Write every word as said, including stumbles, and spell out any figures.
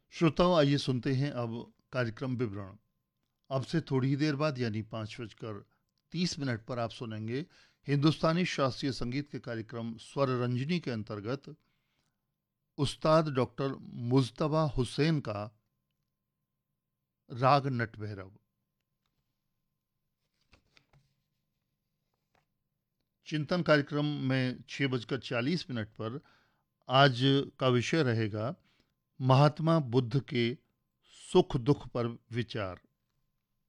श्रोताओं, आइए सुनते हैं अब कार्यक्रम विवरण। अब से थोड़ी ही देर बाद यानी पाँच बजकर तीस मिनट पर आप सुनेंगे हिंदुस्तानी शास्त्रीय संगीत के कार्यक्रम स्वर रंजनी के अंतर्गत उस्ताद डॉक्टर मुज्तबा हुसैन का राग नटभैरव। चिंतन कार्यक्रम में छः बजकर चालीस मिनट पर आज का विषय रहेगा महात्मा बुद्ध के सुख दुख पर विचार।